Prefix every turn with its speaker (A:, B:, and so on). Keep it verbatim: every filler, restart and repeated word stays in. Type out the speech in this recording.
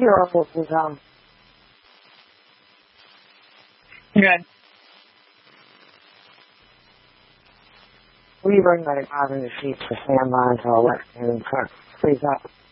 A: two-year-old is um.
B: Good.
A: We bring my father to sheep for standby until let him freeze up.